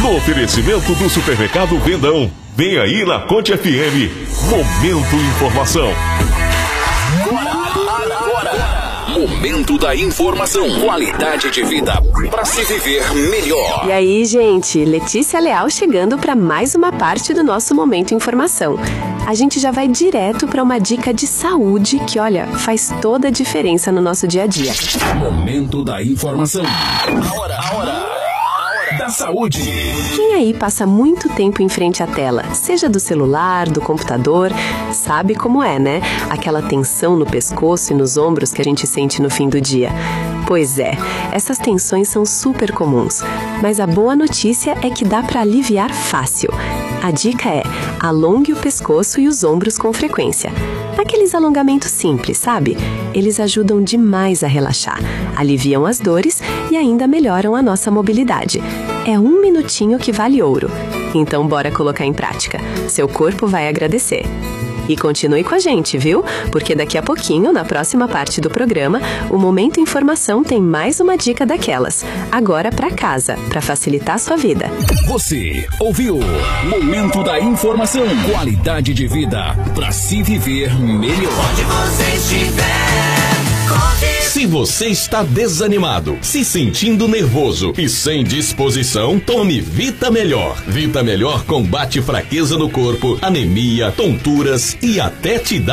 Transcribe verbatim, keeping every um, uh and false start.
No oferecimento do Supermercado Vendão. Vem aí na Conte F M. Momento Informação. Momento da Informação. Qualidade de vida para se viver melhor. E aí, gente, Letícia Leal chegando para mais uma parte do nosso Momento Informação. A gente já vai direto para uma dica de saúde que, olha, faz toda a diferença no nosso dia a dia. Momento da Informação. A hora, a hora. Da saúde. Quem aí passa muito tempo em frente à tela, seja do celular, do computador, sabe como é, né? Aquela tensão no pescoço e nos ombros que a gente sente no fim do dia. Pois é, essas tensões são super comuns, mas a boa notícia é que dá para aliviar fácil. A dica é: alongue o pescoço e os ombros com frequência. Aqueles alongamentos simples, sabe? Eles ajudam demais a relaxar, aliviam as dores e ainda melhoram a nossa mobilidade. É um minutinho que vale ouro. Então bora colocar em prática. Seu corpo vai agradecer. E continue com a gente, viu? Porque daqui a pouquinho, na próxima parte do programa, o Momento Informação tem mais uma dica daquelas. Agora pra casa, pra facilitar a sua vida. Você ouviu Momento da Informação. Qualidade de vida pra se viver melhor. Onde você estiver, conte. Se você está desanimado, se sentindo nervoso e sem disposição, tome Vita Melhor. Vita Melhor combate fraqueza no corpo, anemia, tonturas e até te dá